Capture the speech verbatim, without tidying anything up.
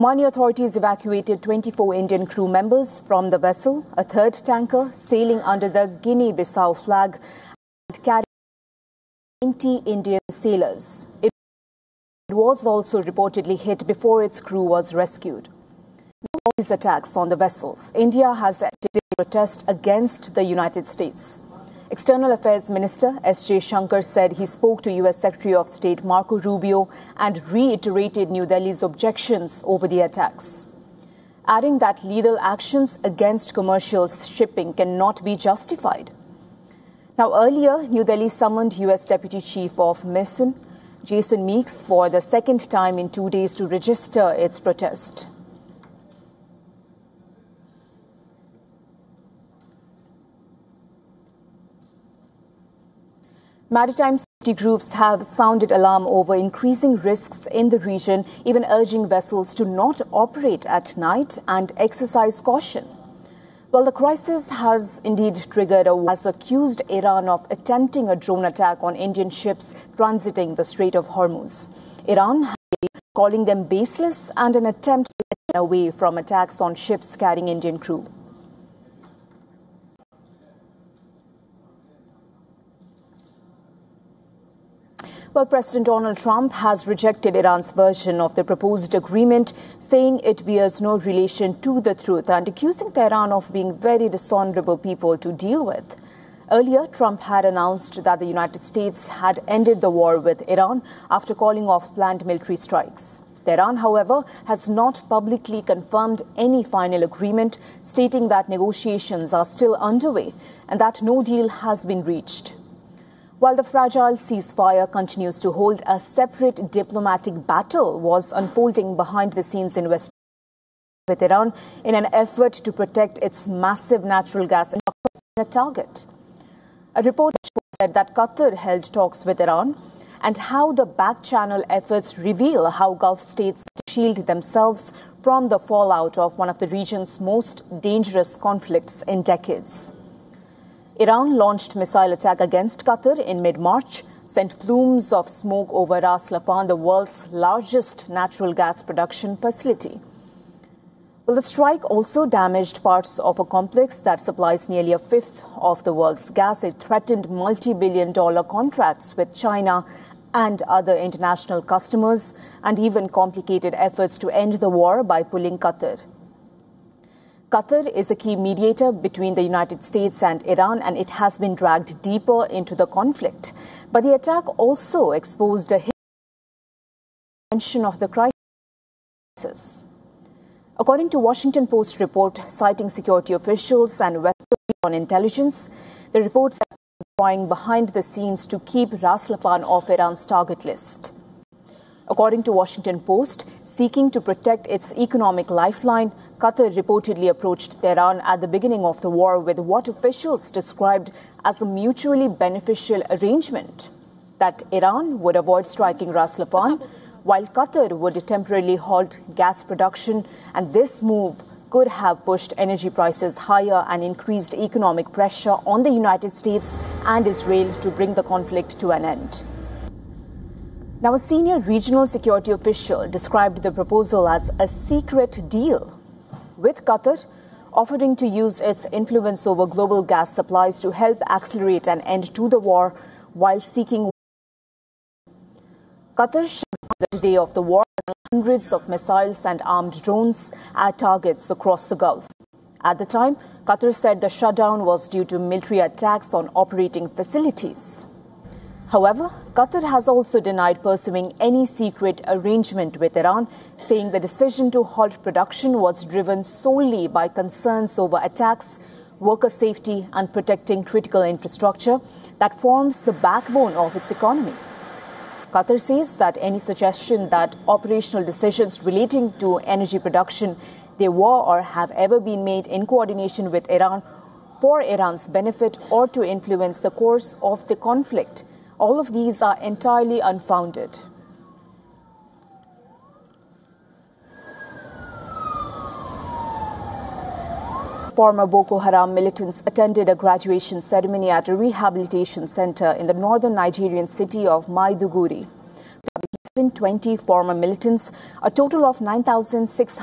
Omani authorities evacuated twenty-four Indian crew members from the vessel, a third tanker sailing under the Guinea-Bissau flag and carrying twenty Indian sailors. It was also reportedly hit before its crew was rescued. All these attacks on the vessels, India has stated a protest against the United States. External Affairs Minister S J Shankar said he spoke to U S Secretary of State Marco Rubio and reiterated New Delhi's objections over the attacks, adding that lethal actions against commercial shipping cannot be justified. Now, earlier, New Delhi summoned U S Deputy Chief of Mission, Jason Meeks, for the second time in two days to register its protest. Maritime safety groups have sounded alarm over increasing risks in the region, even urging vessels to not operate at night and exercise caution. Well, the crisis has indeed triggered a has accused Iran of attempting a drone attack on Indian ships transiting the Strait of Hormuz. Iran has been calling them baseless and an attempt to get away from attacks on ships carrying Indian crew. Well, President Donald Trump has rejected Iran's version of the proposed agreement, saying it bears no relation to the truth and accusing Tehran of being very dishonorable people to deal with. Earlier, Trump had announced that the United States had ended the war with Iran after calling off planned military strikes. Tehran, however, has not publicly confirmed any final agreement, stating that negotiations are still underway and that no deal has been reached. While the fragile ceasefire continues to hold, a separate diplomatic battle was unfolding behind the scenes in West with Iran in an effort to protect its massive natural gas and a target. A report said that Qatar held talks with Iran and how the back-channel efforts reveal how Gulf states shield themselves from the fallout of one of the region's most dangerous conflicts in decades. Iran launched missile attack against Qatar in mid-March, sent plumes of smoke over Ras Laffan, the world's largest natural gas production facility. Well, the strike also damaged parts of a complex that supplies nearly a fifth of the world's gas. It threatened multi-billion dollar contracts with China and other international customers, and even complicated efforts to end the war by pulling Qatar. Qatar is a key mediator between the United States and Iran, and it has been dragged deeper into the conflict. But the attack also exposed a hidden dimension of the crisis. According to Washington Post report citing security officials and Western on intelligence, the report said trying behind the scenes to keep Ras Laffan off Iran's target list. According to Washington Post, seeking to protect its economic lifeline, Qatar reportedly approached Tehran at the beginning of the war with what officials described as a mutually beneficial arrangement, that Iran would avoid striking Ras Laffan, while Qatar would temporarily halt gas production, and this move could have pushed energy prices higher and increased economic pressure on the United States and Israel to bring the conflict to an end. Now, a senior regional security official described the proposal as a secret deal, with Qatar offering to use its influence over global gas supplies to help accelerate an end to the war while seeking. Qatar shut down the day of the war hundreds of missiles and armed drones at targets across the Gulf. At the time, Qatar said the shutdown was due to military attacks on operating facilities. However, Qatar has also denied pursuing any secret arrangement with Iran, saying the decision to halt production was driven solely by concerns over attacks, worker safety, and protecting critical infrastructure that forms the backbone of its economy. Qatar says that any suggestion that operational decisions relating to energy production they were or have ever been made in coordination with Iran for Iran's benefit or to influence the course of the conflict, all of these are entirely unfounded. Former Boko Haram militants attended a graduation ceremony at a rehabilitation center in the northern Nigerian city of Maiduguri. twenty former militants. A total of nine thousand six hundred